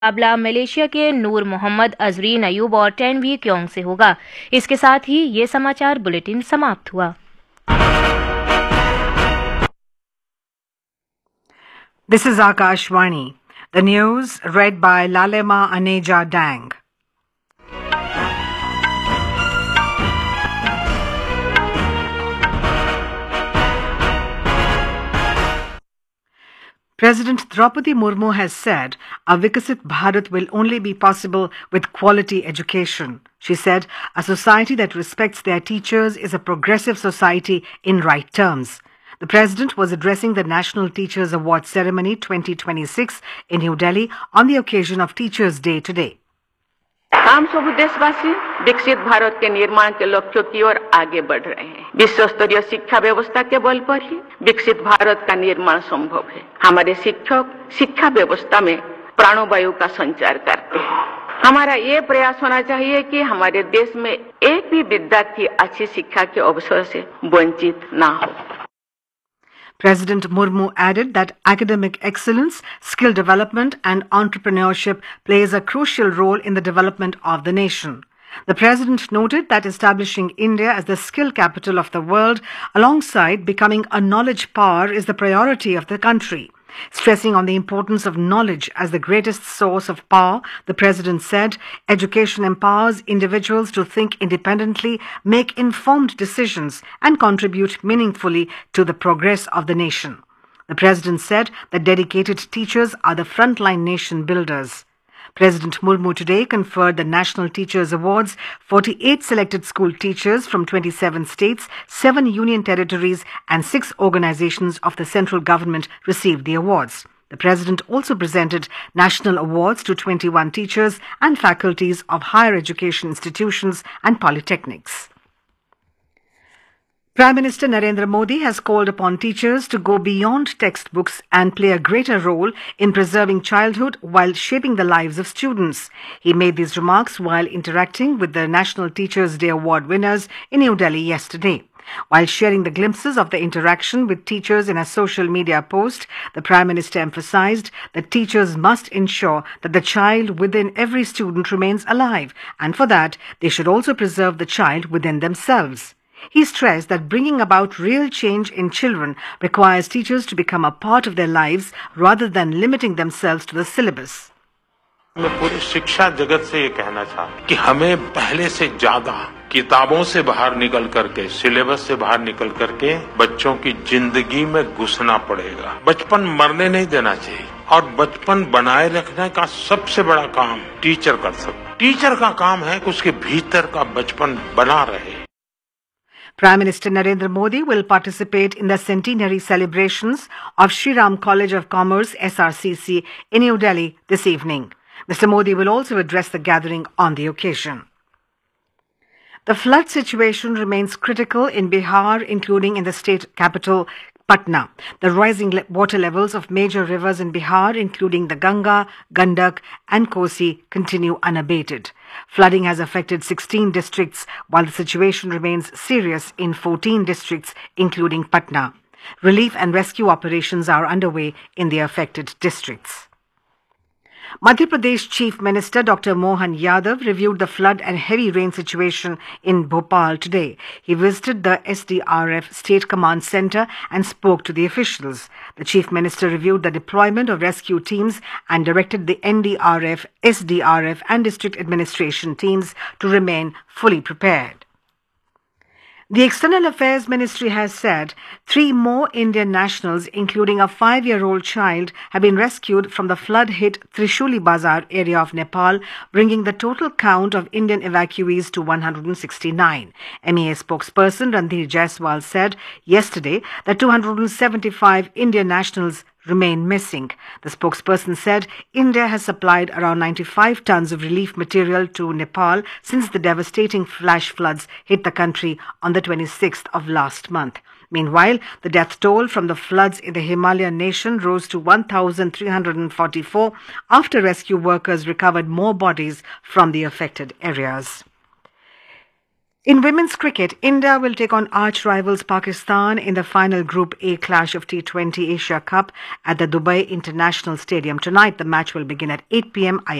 मुकाबला मलेशिया के नूर मोहम्मद अजरीन अयूब और टेनवी क्योंग से होगा। इसके साथ ही ये समाचार बुलेटिन समाप्त हुआ। This is Akashvani. The news read by Lalema Aneja Dang. President Draupadi Murmu has said a Viksit Bharat will only be possible with quality education. She said a society that respects their teachers is a progressive society in right terms. The President was addressing the National Teachers Award Ceremony 2026 in New Delhi on the occasion of Teachers' Day today. हम सब देशवासी विकसित भारत के निर्माण के लक्ष्यों की ओर आगे बढ़ रहे हैं। विश्व स्तरीय शिक्षा व्यवस्था के बल पर ही विकसित भारत का निर्माण संभव है। हमारे शिक्षक शिक्षा व्यवस्था में प्राणवायु का संचार करते हैं। हमारा ये प्रयास होना चाहिए कि हमारे देश में एक भी विद्यार्थी अच्छी शिक्षा के अवसर से वंचित ना हो। President Murmu added that academic excellence, skill development and entrepreneurship plays a crucial role in the development of the nation. The President noted that establishing India as the skill capital of the world alongside becoming a knowledge power is the priority of the country. Stressing on the importance of knowledge as the greatest source of power, the President said, education empowers individuals to think independently, make informed decisions, and contribute meaningfully to the progress of the nation. The President said that dedicated teachers are the frontline nation builders. President Murmu today conferred the National Teachers Awards. 48 selected school teachers from 27 states, 7 union territories and 6 organizations of the central government received the awards. The President also presented national awards to 21 teachers and faculties of higher education institutions and polytechnics. Prime Minister Narendra Modi has called upon teachers to go beyond textbooks and play a greater role in preserving childhood while shaping the lives of students. He made these remarks while interacting with the National Teachers' Day Award winners in New Delhi yesterday. While sharing the glimpses of the interaction with teachers in a social media post, the Prime Minister emphasized that teachers must ensure that the child within every student remains alive, and for that, they should also preserve the child within themselves. He stressed that bringing about real change in children requires teachers to become a part of their lives rather than limiting themselves to the syllabus. मैं पूरे शिक्षा जगत से ये कहना चाहता कि हमें पहले से ज्यादा किताबों से बाहर निकल करके, सिलेबस से बाहर निकल करके बच्चों की जिंदगी में घुसना पड़ेगा। बचपन मरने नहीं देना चाहिए और बचपन बनाए रखने का सबसे बड़ा काम टीचर कर सकता। टीचर का काम है कि उसके भीतर का बचपन बना रहे। Prime Minister Narendra Modi will participate in the centenary celebrations of Shri Ram College of Commerce SRCC in New Delhi this evening. Mr. Modi will also address the gathering on the occasion. The flood situation remains critical in Bihar, including in the state capital Patna. The rising water levels of major rivers in Bihar, including the Ganga, Gandak and Kosi, continue unabated. Flooding has affected 16 districts, while the situation remains serious in 14 districts, including Patna. Relief and rescue operations are underway in the affected districts. Madhya Pradesh Chief Minister Dr. Mohan Yadav reviewed the flood and heavy rain situation in Bhopal today. He visited the SDRF State Command Center and spoke to the officials. The Chief Minister reviewed the deployment of rescue teams and directed the NDRF, SDRF and district administration teams to remain fully prepared. The External Affairs Ministry has said 3 more Indian nationals, including a 5-year-old child, have been rescued from the flood-hit Trishuli Bazar area of Nepal, bringing the total count of Indian evacuees to 169. MEA spokesperson Randhir Jaiswal said yesterday that 275 Indian nationals remain missing. The spokesperson said India has supplied around 95 tons of relief material to Nepal since the devastating flash floods hit the country on the 26th of last month. Meanwhile, the death toll from the floods in the Himalayan nation rose to 1,344 after rescue workers recovered more bodies from the affected areas. In women's cricket, India will take on arch rivals Pakistan in the final Group A clash of T20 Asia Cup at the Dubai International Stadium. Tonight, the match will begin at 8 p.m.